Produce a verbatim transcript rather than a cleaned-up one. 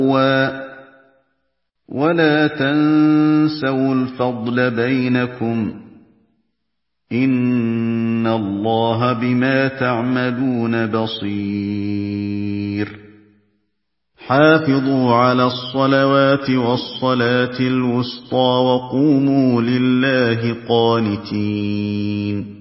وَلَا تَنسَوُا الْفَضْلَ بَيْنَكُمْ ۚ إِنَّ اللَّهَ بِمَا تَعْمَلُونَ بَصِيرٌ. حَافِظُوا عَلَى الصَّلَوَاتِ وَالصَّلَاةِ الْوُسْطَىٰ وَقُومُوا لِلَّهِ قَانِتِينَ